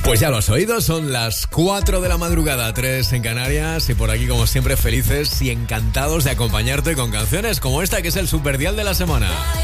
Pues ya lo has oído, son las 4 de la madrugada, 3 en Canarias, y por aquí como siempre felices y encantados de acompañarte con canciones como esta que es el Superdial de la semana.